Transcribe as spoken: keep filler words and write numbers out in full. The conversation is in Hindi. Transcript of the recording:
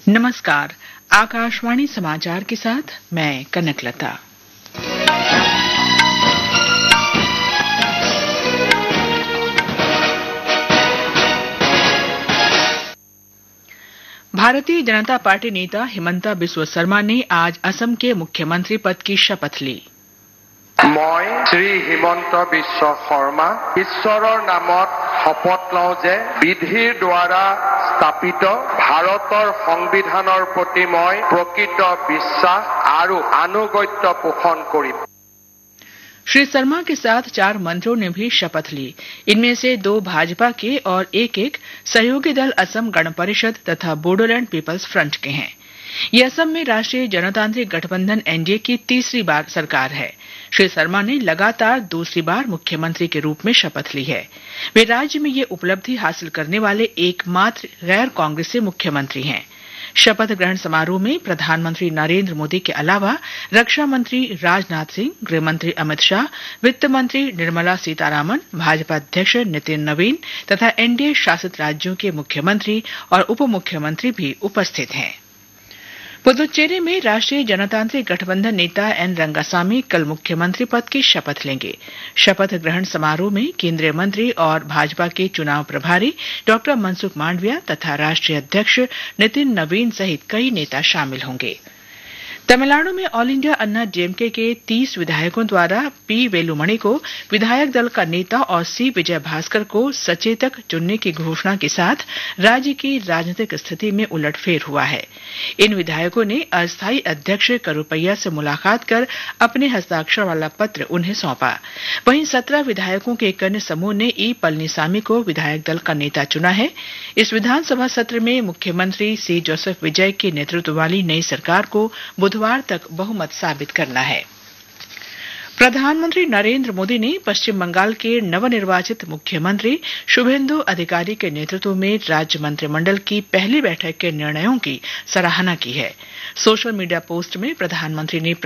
नमस्कार, आकाशवाणी समाचार के साथ मैं कनकलता। भारतीय जनता पार्टी नेता हिमंता बिस्व शर्मा ने आज असम के मुख्यमंत्री पद की शपथ ली। মই শ্ৰী হিমন্ত বিশ্ব শৰ্মা ঈশ্বৰৰ নামত শপত লওঁ যে বিধিৰ দ্বাৰা স্থাপিত ভাৰতৰ সংবিধানৰ প্ৰতি মই প্ৰকৃত বিশ্বাস আৰু আনুগত্য পোষণ কৰিম। श्री शर्मा के साथ चार मंत्रियों ने भी शपथ ली। इनमें से दो भाजपा के और एक एक सहयोगी दल असम गण परिषद तथा बोडोलैंड पीपल्स फ्रंट के हैं। ये असम में राष्ट्रीय जनतांत्रिक गठबंधन एनडीए की तीसरी बार सरकार है। श्री शर्मा ने लगातार दूसरी बार मुख्यमंत्री के रूप में शपथ ली है। वे राज्य में ये उपलब्धि हासिल करने वाले एकमात्र गैर कांग्रेसी मुख्यमंत्री हैं। शपथ ग्रहण समारोह में प्रधानमंत्री नरेंद्र मोदी के अलावा रक्षा मंत्री राजनाथ सिंह, गृह मंत्री अमित शाह, वित्त मंत्री निर्मला सीतारामन, भाजपा अध्यक्ष नितिन नवीन तथा एनडीए शासित राज्यों के मुख्यमंत्री और उप मुख्यमंत्री भी उपस्थित हैं। पुदुचेरी में राष्ट्रीय जनतांत्रिक गठबंधन नेता एन रंगासामी कल मुख्यमंत्री पद की शपथ लेंगे। शपथ ग्रहण समारोह में केंद्रीय मंत्री और भाजपा के चुनाव प्रभारी डॉक्टर मनसुख मांडविया तथा राष्ट्रीय अध्यक्ष नितिन नवीन सहित कई नेता शामिल होंगे। तमिलनाडु में ऑल इंडिया अन्ना डीएमके के तीस विधायकों द्वारा पी वेलुमणि को विधायक दल का नेता और सी विजय भास्कर को सचेतक चुनने की घोषणा के साथ राज्य की राजनीतिक स्थिति में उलटफेर हुआ है। इन विधायकों ने अस्थायी अध्यक्ष करुपैया से मुलाकात कर अपने हस्ताक्षर वाला पत्र उन्हें सौंपा। वहीं सत्रह विधायकों के एक अन्य समूह ने ई पलनीसामी को विधायक दल का नेता चुना है। इस विधानसभा सत्र में मुख्यमंत्री सी जोसेफ विजय के नेतृत्व वाली नई सरकार को बुधवार तक बहुमत साबित करना है। प्रधानमंत्री नरेंद्र मोदी ने पश्चिम बंगाल के नवनिर्वाचित मुख्यमंत्री शुभेंदु अधिकारी के नेतृत्व में राज्य मंत्रिमंडल की पहली बैठक के निर्णयों की सराहना की है। सोशल मीडिया पोस्ट में प्रधानमंत्री ने